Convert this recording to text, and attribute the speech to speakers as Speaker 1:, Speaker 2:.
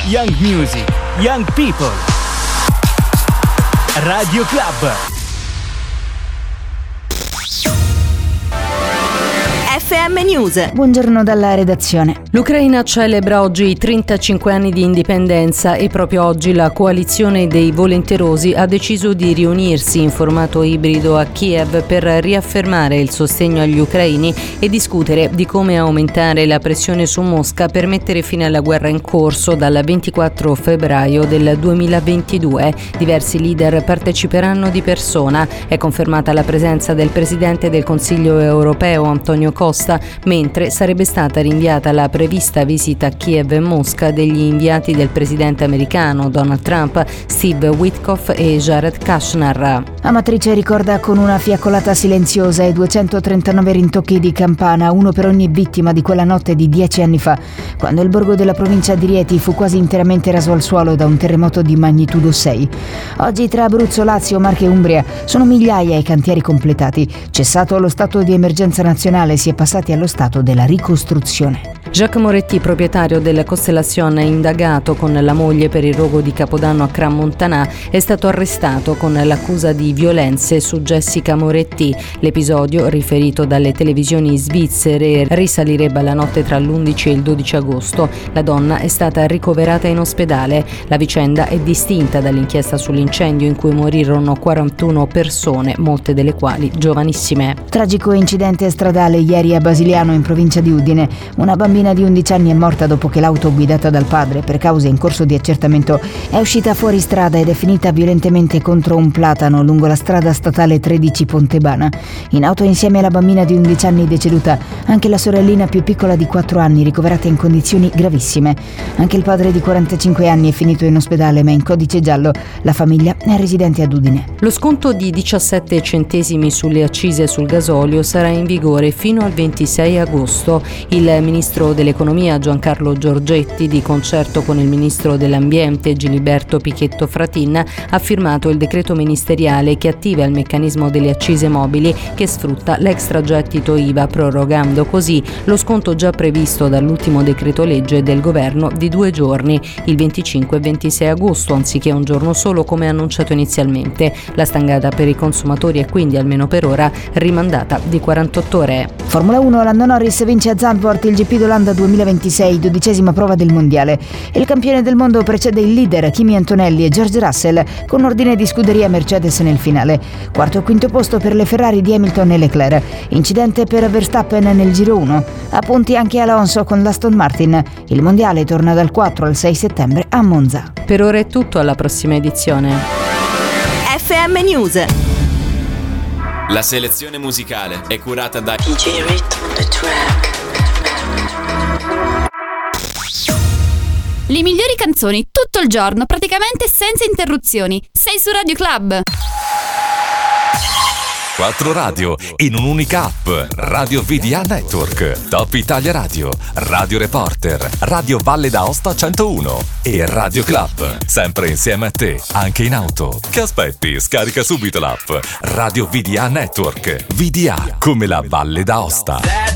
Speaker 1: young music, young people. Radio Club.
Speaker 2: FM News.
Speaker 3: Buongiorno dalla redazione.
Speaker 4: L'Ucraina celebra oggi i 35 anni di indipendenza e proprio oggi la coalizione dei volenterosi ha deciso di riunirsi in formato ibrido a Kiev per riaffermare il sostegno agli ucraini e discutere di come aumentare la pressione su Mosca per mettere fine alla guerra in corso dal 24 febbraio del 2022. Diversi leader parteciperanno di persona. È confermata la presenza del presidente del Consiglio europeo Antonio Costa, mentre sarebbe stata rinviata la prevista visita a Kiev e Mosca degli inviati del presidente americano Donald Trump, Steve Witkoff e Jared Kushner.
Speaker 3: Amatrice ricorda con una fiaccolata silenziosa i 239 rintocchi di campana, uno per ogni vittima di quella notte di 10 anni fa, quando il borgo della provincia di Rieti fu quasi interamente raso al suolo da un terremoto di magnitudo 6. Oggi tra Abruzzo, Lazio, Marche e Umbria sono migliaia i cantieri completati. Cessato lo stato di emergenza nazionale, si è passati allo stato della ricostruzione.
Speaker 4: Jacques Moretti, proprietario della Constellation indagato con la moglie per il rogo di Capodanno a Crans-Montana, è stato arrestato con l'accusa di violenze su Jessica Moretti. L'episodio, riferito dalle televisioni svizzere, risalirebbe alla notte tra l'11 e il 12 agosto. La donna è stata ricoverata in ospedale. La vicenda è distinta dall'inchiesta sull'incendio in cui morirono 41 persone, molte delle quali giovanissime.
Speaker 3: Tragico incidente stradale ieri a Basiliano, in provincia di Udine. Una bambina di 11 anni è morta dopo che l'auto guidata dal padre, per cause in corso di accertamento, è uscita fuori strada ed è finita violentemente contro un platano lungo la strada statale 13 Pontebana. In auto insieme alla bambina di 11 anni deceduta anche la sorellina più piccola di 4 anni, ricoverata in condizioni gravissime. Anche il padre di 45 anni è finito in ospedale, ma in codice giallo. La famiglia è residente ad Udine.
Speaker 4: Lo sconto di 17 centesimi sulle accise sul gasolio sarà in vigore fino al 26 agosto. Il ministro dell'Economia Giancarlo Giorgetti, di concerto con il ministro dell'Ambiente Giliberto Pichetto Fratin, ha firmato il decreto ministeriale che attiva il meccanismo delle accise mobili che sfrutta l'extragettito IVA, prorogando così lo sconto già previsto dall'ultimo decreto legge del governo di 2 giorni, il 25 e 26 agosto, anziché un giorno solo come annunciato inizialmente. La stangata per i consumatori è quindi, almeno per ora, rimandata di 48 ore.
Speaker 3: Formula 1, Lando Norris vince a Zandvoort il GP d'Olanda 2026, 12ª prova del mondiale. Il campione del mondo precede il leader Kimi Antonelli e George Russell con ordine di scuderia Mercedes nel finale. Quarto e quinto posto per le Ferrari di Hamilton e Leclerc. Incidente per Verstappen nel giro 1. A punti anche Alonso con l'Aston Martin. Il mondiale torna dal 4 al 6 settembre a Monza.
Speaker 4: Per ora è tutto, alla prossima edizione.
Speaker 2: FM News.
Speaker 5: La selezione musicale è curata da
Speaker 6: DJ Rhythm on the track.
Speaker 7: Le migliori canzoni tutto il giorno, praticamente senza interruzioni. Sei su Radio Club.
Speaker 8: 4 radio in un'unica app. Radio VDA Network, Top Italia Radio, Radio Reporter, Radio Valle d'Aosta 101 e Radio Club. Sempre insieme a te, anche in auto. Che aspetti? Scarica subito l'app Radio VDA Network. VDA come la Valle d'Aosta.